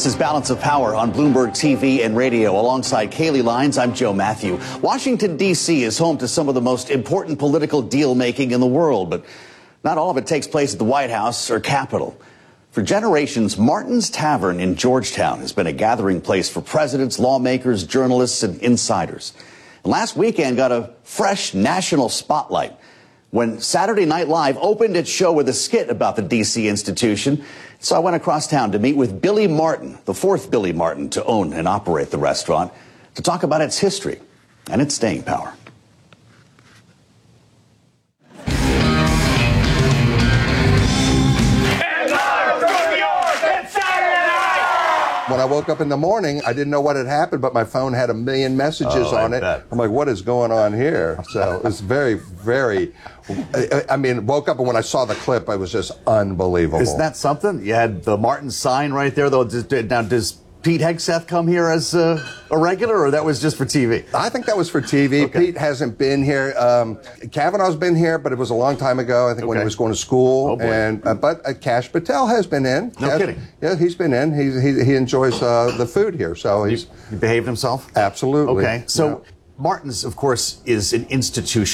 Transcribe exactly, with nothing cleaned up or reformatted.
This is Balance of Power on Bloomberg T V and radio. Alongside Kaylee Lyons, I'm Joe Matthew. Washington, D C is home to some of the most important political deal-making in the world, but not all of it takes place at the White House or Capitol. For generations, Martin's Tavern in Georgetown has been a gathering place for presidents, lawmakers, journalists, and insiders. And last weekend got a fresh national spotlight when Saturday Night Live opened its show with a skit about the D C institution. So I went across town to meet with Billy Martin, the fourth Billy Martin to own and operate the restaurant, to talk about its history and its staying power. When I woke up in the morning, I didn't know what had happened, but my phone had a million messages oh, on I it. Bet. I'm like, what is going on here? So it was very, very, I, I mean, woke up and when I saw the clip, it was just unbelievable. Isn't that something? You had the Martin sign right there, though. Now, does Pete Hegseth come here as uh, a regular, or that was just for T V? I think that was for T V. Okay. Pete hasn't been here. Um, Kavanaugh's been here, but it was a long time ago, I think, okay. when he was going to school. Oh, boy. And uh, But uh, Kash Patel has been in. No Kash, kidding. Yeah, he's been in. He, he, he enjoys uh, the food here. So he's He behaved himself? Absolutely. Okay. So yeah. Martin's, of course, is an institution.